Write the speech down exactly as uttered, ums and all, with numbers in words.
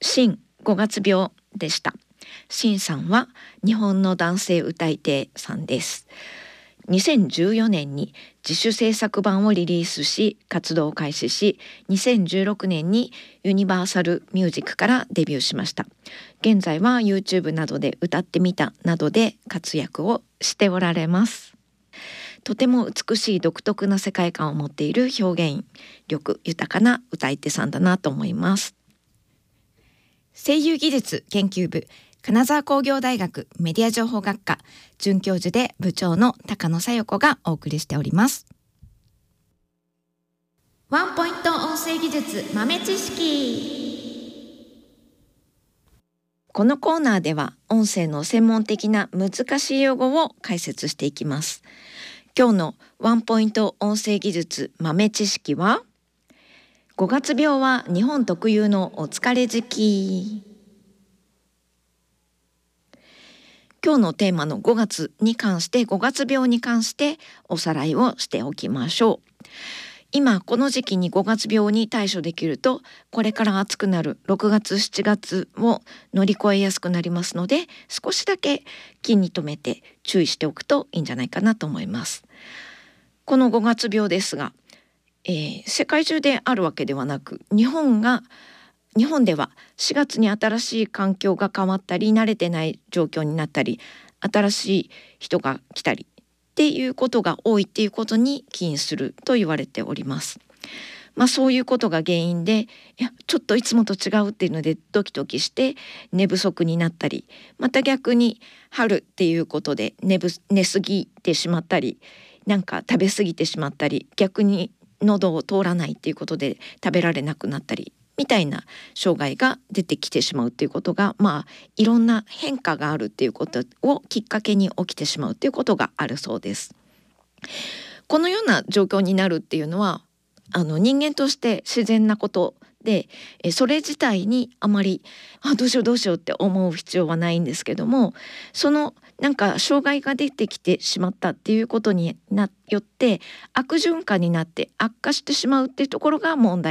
新ごがつ病でした。新さんは日本の男性歌い手さんです。にせんじゅうよねんに自主制作版をリリースし活動を開始し、にせんじゅうろくねんにユニバーサルミュージックからデビューしました。現在は YouTube などで歌ってみたなどで活躍をしておられます。とても美しい独特な世界観を持っている表現力豊かな歌い手さんだなと思います。 声優技術研究部金沢工業大学メディア情報学科准教授で部長の高野紗代子がお送りしております。ワンポイント音声技術豆知識。 このコーナーでは音声の専門的な難しい用語を解説していきます。今日のワンポイント音声技術豆知識は、ごがつ病は日本特有のお疲れ時期。今日のテーマのごがつに関してごがつ病に関しておさらいをしておきましょう。今この時期にごがつ病に対処できると、これから暑くなるろくがつしちがつを乗り越えやすくなりますので、少しだけ気に留めて注意しておくといいんじゃないかなと思います。このごがつ病ですが、えー、世界中であるわけではなく、日本が日本ではしがつに新しい環境が変わったり、慣れてない状況になったり、新しい人が来たりっていうことが多いっていうことに起因すると言われております。まあそういうことが原因で、いやちょっといつもと違うっていうのでドキドキして寝不足になったり、また逆に春っていうことで寝ぶ寝すぎてしまったり、なんか食べ過ぎてしまったり、逆に喉を通らないっていうことで食べられなくなったりみたいな障害が出てきてしまうっていうことが、まあいろんな変化があるっていうことをきっかけに起きてしまうっていうことがあるそうです。このような状況になるっていうのは、あの人間として自然なことで、えそれ自体にあまりあどうしようどうしようって思う必要はないんですけども、そのなんか障害が出てきてしまったっていうことになよって悪循環になって悪化してしまうっていうところが問題